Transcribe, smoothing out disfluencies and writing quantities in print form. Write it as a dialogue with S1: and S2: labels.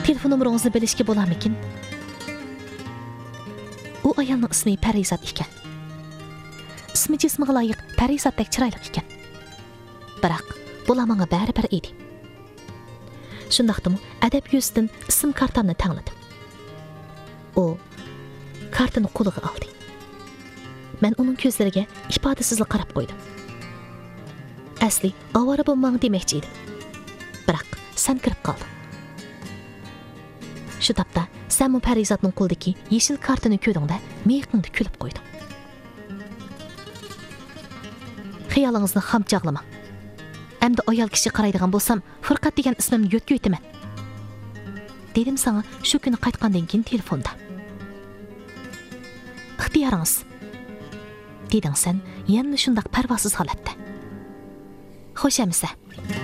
S1: Telefon numarangizni bilishga bo'larmikin? U ayolning ismi Parizat ekan. İsmi jismiga loyiq Parizatdek chiroyli ekan. Biroq bular menga baribir edi. Shundaqdimi, adab yuzdan ism kartamni tanladim. U kartani qo'liga oldi. Men uning ko'zlariga ifodasizlik qarab qo'ydim. Asli avara bo'lmang demoqchi edim. Biroq sen kirib qolding. Shu topda sen bu Parizatning qo'lidagi yeshil kartani ko'rdingda, miyig'ingda kulib qo'yding. Xiyolingizni ham chog'lamang. Endi ayol kishi qaraydigan bo'lsam, Furqat degan ismimni yo'tga o'taman. Dedim sana shu kuni qaytgandan keyin telefonda. İxtiyoringiz, deding sen, yana shundoq parvosiz holatda. Xo'sh, amisa.